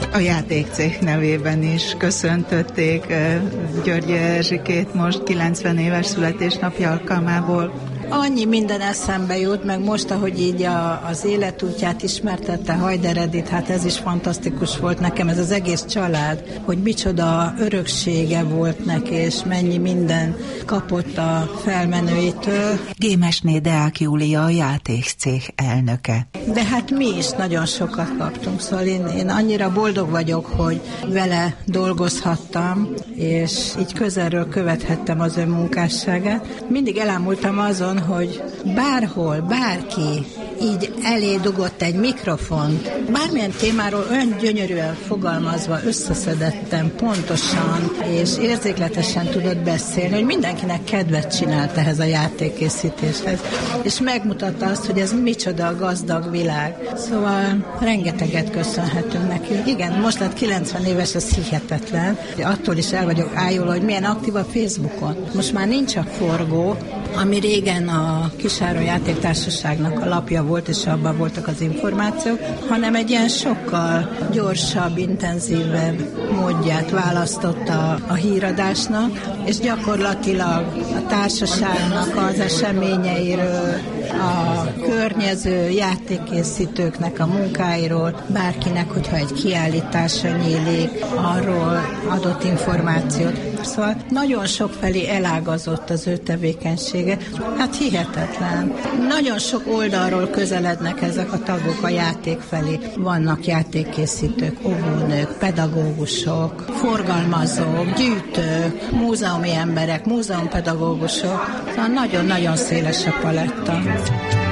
a játékcég nevében is köszöntötték György Erzsikét most 90 éves születésnapja alkalmából. Annyi minden eszembe jut, meg most, ahogy így az életútját ismertette Hajder Edit, hát ez is fantasztikus volt nekem, ez az egész család, hogy micsoda öröksége volt neki, és mennyi minden kapott a felmenőitől. Gémesné Deák Júlia a játékcég elnöke. De hát mi is nagyon sokat kaptunk, szóval én annyira boldog vagyok, hogy vele dolgozhattam, és így közelről követhettem az ő munkásságát. Mindig elámultam azon, hogy bárhol, bárki így elé dugott egy mikrofont, bármilyen témáról olyan gyönyörűen fogalmazva összeszedettem pontosan és érzékletesen tudott beszélni, hogy mindenkinek kedvet csinált ehhez a játékkészítéshez, és megmutatta azt, hogy ez micsoda gazdag világ. Szóval rengeteget köszönhetünk neki. Igen, most lett 90 éves, ez hihetetlen. Attól is el vagyok ájulva, hogy milyen aktív a Facebookon. Most már nincs a forgó, ami régen a Kisáron Játéktársaságnak a lapja volt, és abban voltak az információk, hanem egy ilyen sokkal gyorsabb, intenzívebb módját választotta a híradásnak, és gyakorlatilag a társaságnak az eseményeiről, a környező játékkészítőknek a munkáiról, bárkinek, hogyha egy kiállítása nyílik, arról adott információt. Szóval nagyon sok felé elágazott az ő tevékenysége. Hát hihetetlen. Nagyon sok oldalról közelednek ezek a tagok a játék felé. Vannak játékkészítők, óvónők, pedagógusok, forgalmazók, gyűjtők, múzeumi emberek, múzeumpedagógusok. Szóval nagyon-nagyon széles a paletta.